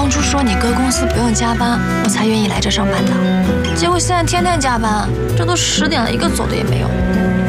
当初说你哥公司不用加班，我才愿意来这上班的。结果现在天天加班，这都10点了，一个走的也没有。